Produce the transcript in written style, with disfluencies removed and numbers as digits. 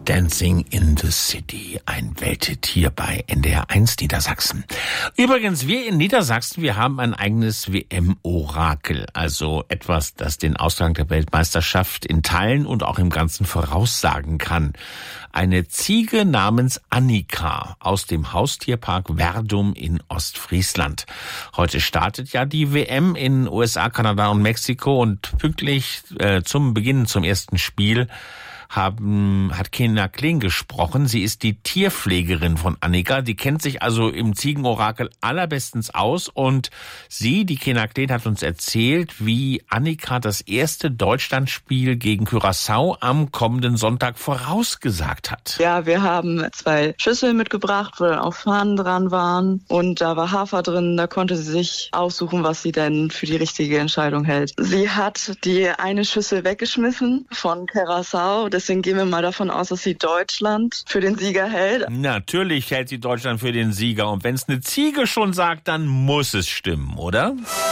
Dancing in the City, ein Welthit hier bei NDR 1 Niedersachsen. Übrigens, wir in Niedersachsen, wir haben ein eigenes WM-Orakel, also etwas, das den Ausgang der Weltmeisterschaft in Teilen und auch im Ganzen voraussagen kann. Eine Ziege namens Annika aus dem Haustierpark Verdum in Ostfriesland. Heute startet ja die WM in USA, Kanada und Mexiko und pünktlich zum ersten Spiel hat Kena Kleen gesprochen. Sie ist die Tierpflegerin von Annika. Die kennt sich also im Ziegenorakel allerbestens aus. Und sie, die Kena Kleen, hat uns erzählt, wie Annika das erste Deutschlandspiel gegen Curaçao am kommenden Sonntag vorausgesagt hat. Ja, wir haben 2 Schüsseln mitgebracht, wo dann auch Fahnen dran waren. Und da war Hafer drin. Da konnte sie sich aussuchen, was sie denn für die richtige Entscheidung hält. Sie hat die eine Schüssel weggeschmissen von Curaçao. Deswegen gehen wir mal davon aus, dass sie Deutschland für den Sieger hält. Natürlich hält sie Deutschland für den Sieger. Und wenn es eine Ziege schon sagt, dann muss es stimmen, oder?